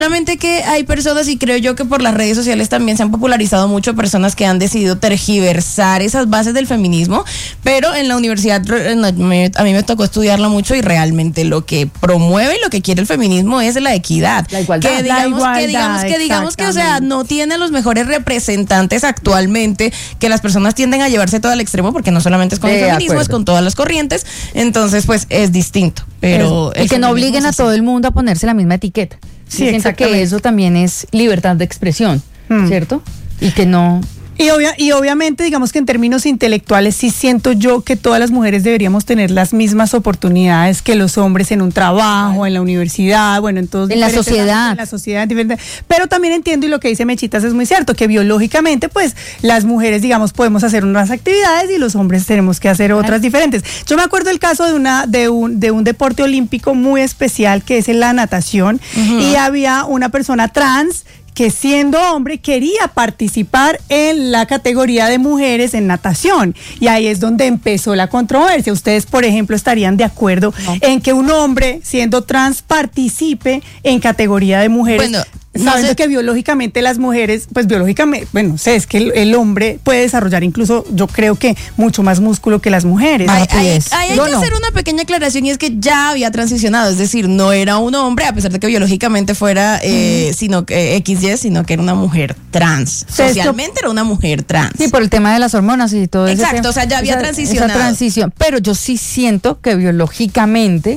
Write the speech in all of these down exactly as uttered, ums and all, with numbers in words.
Solamente que hay personas, y creo yo que por las redes sociales también se han popularizado mucho personas que han decidido tergiversar esas bases del feminismo, pero en la universidad a mí me tocó estudiarlo mucho y realmente lo que promueve y lo que quiere el feminismo es la equidad. La igualdad. Que digamos, la igualdad, que digamos, que digamos que, o sea, no tiene los mejores representantes actualmente, que las personas tienden a llevarse todo al extremo, porque no solamente es con de el feminismo, acuerdo. es con todas las corrientes, entonces pues es distinto. Pero y que no obliguen a todo el mundo a ponerse la misma etiqueta. Sí, Yo siento que eso también es libertad de expresión, hmm. ¿cierto? Y que no... Y, obvia, y obviamente, digamos que en términos intelectuales sí siento yo que todas las mujeres deberíamos tener las mismas oportunidades que los hombres en un trabajo, en la universidad, bueno, en todos en la sociedad. En la sociedad, diferente. Pero también entiendo, y lo que dice Mechitas es muy cierto, que biológicamente, pues, las mujeres, digamos, podemos hacer unas actividades y los hombres tenemos que hacer otras Ay. diferentes. Yo me acuerdo el caso de una de un, de un deporte olímpico muy especial que es la natación, uh-huh. y había una persona trans que siendo hombre quería participar en la categoría de mujeres en natación, y ahí es donde empezó la controversia. Ustedes, por ejemplo, estarían de acuerdo no. en que un hombre siendo trans participe en categoría de mujeres, bueno, sabiendo no sé. que biológicamente las mujeres, pues biológicamente, bueno, sé, es que el, el hombre puede desarrollar incluso, yo creo que mucho más músculo que las mujeres. Hay, hay, hay, hay que no. hacer una pequeña aclaración, y es que ya había transicionado, es decir, no era un hombre, a pesar de que biológicamente fuera, eh, mm. sino que equis ye, sino que era una mujer trans. Socialmente era una mujer trans. Sí, por el tema de las hormonas y todo eso. Exacto, o sea, ya había esa, transicionado. Esa transición, pero yo sí siento que biológicamente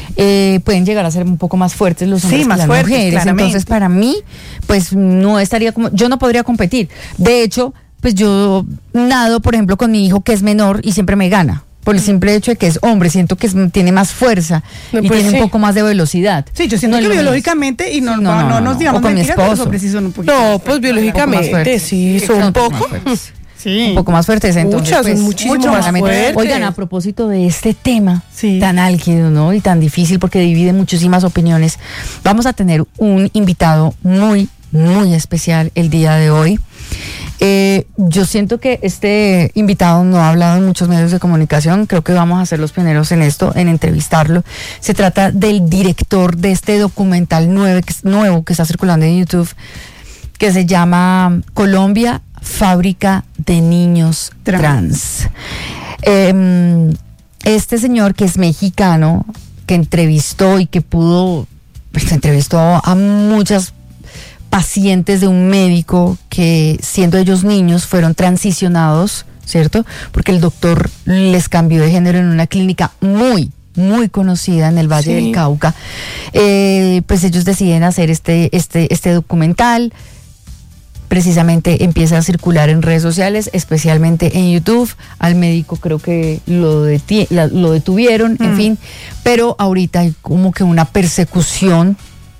Eh, pueden llegar a ser un poco más fuertes los hombres sí, que más las fuertes, mujeres. claramente. Entonces, para mí, pues no estaría como, yo no podría competir. De hecho, pues yo nado, por ejemplo, con mi hijo que es menor y siempre me gana. Por el simple hecho de que es hombre, siento que es, tiene más fuerza no, y pues tiene sí. un poco más de velocidad. Sí, yo siento no que biológicamente, y no, sí, no, no, no, no nos digamos con mentiras, mi esposo. los hombres sí son un poquito. No, pues biológicamente sí, son un poco. Sí. Un poco más fuertes, entonces. Muchas, pues, muchísimo mucho más fuertes. Oigan, a propósito de este tema sí. tan álgido, ¿no? Y tan difícil porque divide muchísimas opiniones, vamos a tener un invitado muy, muy especial el día de hoy. Eh, yo siento que este invitado no ha hablado en muchos medios de comunicación, creo que vamos a ser los pioneros en esto, en entrevistarlo. Se trata del director de este documental nuevo que, nuevo que está circulando en YouTube, que se llama Colombia, Fábrica de Niños Trans. Trans. Eh, este señor, que es mexicano, que entrevistó y que pudo, pues entrevistó a muchas pacientes de un médico que, siendo ellos niños, fueron transicionados, ¿cierto? Porque el doctor les cambió de género en una clínica muy, muy conocida en el Valle sí. del Cauca. Eh, pues ellos deciden hacer este, este, este documental. Precisamente empieza a circular en redes sociales, especialmente en YouTube. Al médico creo que lo, deti- la, lo detuvieron, mm. en fin. Pero ahorita hay como que una persecución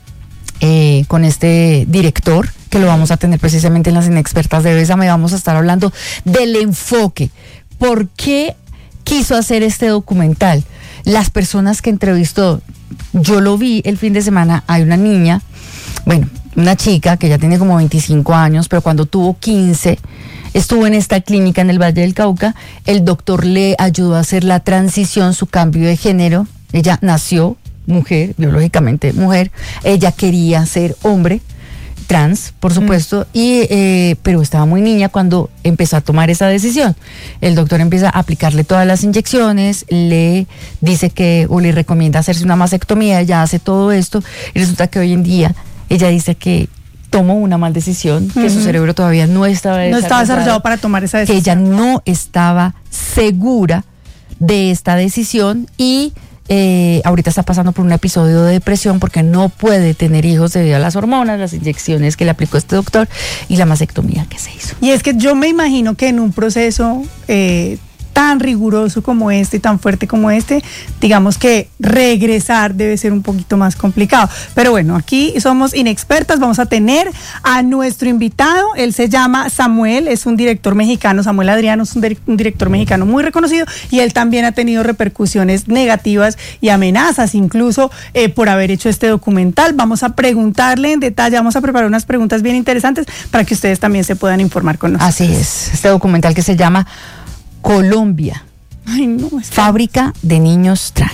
eh, con este director, que lo vamos a tener precisamente en las Inexpertas de Bésame. Vamos a estar hablando del enfoque. ¿Por qué quiso hacer este documental? Las personas que entrevistó, yo lo vi el fin de semana, hay una niña, bueno, una chica que ya tiene como veinticinco años, pero cuando tuvo quince, estuvo en esta clínica en el Valle del Cauca, el doctor le ayudó a hacer la transición, su cambio de género. Ella nació mujer, biológicamente mujer, ella quería ser hombre, trans, por supuesto, mm. y eh, pero estaba muy niña cuando empezó a tomar esa decisión. El doctor empieza a aplicarle todas las inyecciones, le dice que, o le recomienda hacerse una mastectomía, ella hace todo esto, y resulta que hoy en día ella dice que tomó una mal decisión, que uh-huh. su cerebro todavía no estaba desarrollado, no estaba desarrollado para tomar esa decisión, que ella no estaba segura de esta decisión y eh, ahorita está pasando por un episodio de depresión porque no puede tener hijos debido a las hormonas, las inyecciones que le aplicó este doctor y la mastectomía que se hizo. Y es que yo me imagino que en un proceso eh, tan riguroso como este y tan fuerte como este, digamos que regresar debe ser un poquito más complicado. Pero bueno, aquí somos inexpertas, vamos a tener a nuestro invitado, él se llama Samuel, es un director mexicano, Samuel Adriano es un, dir- un director mexicano muy reconocido y él también ha tenido repercusiones negativas y amenazas incluso eh, por haber hecho este documental. Vamos a preguntarle en detalle, vamos a preparar unas preguntas bien interesantes para que ustedes también se puedan informar con nosotros. Así es, este documental que se llama Colombia, Ay, no, está... Fábrica de Niños Trans.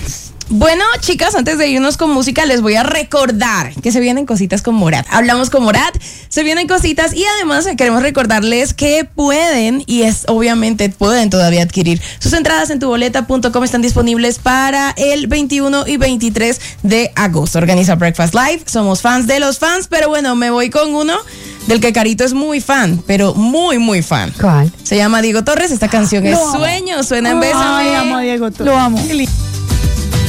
Bueno, chicas, antes de irnos con música, les voy a recordar que se vienen cositas con Morat. Hablamos con Morat, se vienen cositas y además queremos recordarles que pueden, y es obviamente pueden todavía adquirir sus entradas en tu boleta punto com. Están disponibles para el veintiuno y veintitrés de agosto. Organiza Breakfast Live, somos fans de los fans, pero bueno, me voy con uno del que Carito es muy fan, pero muy, muy fan. ¿Cuál? Se llama Diego Torres, esta canción Lo es amo. Sueño, suena en Bésame. Ay, amo a Diego Torres. Lo amo. Qué lindo.